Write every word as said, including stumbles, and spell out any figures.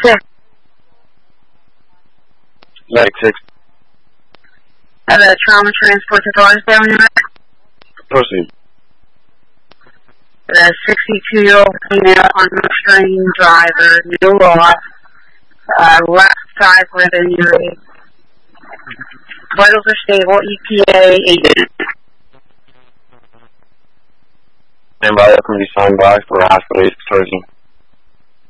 six. Medic six. Have a trauma transport to Forestdale, New York. Proceed. A sixty-two-year-old female unrestrained driver, new loss, uh, left side rib injury. Vitals are stable, E P A agent. Stand by, that can be signed by for hospital towards you.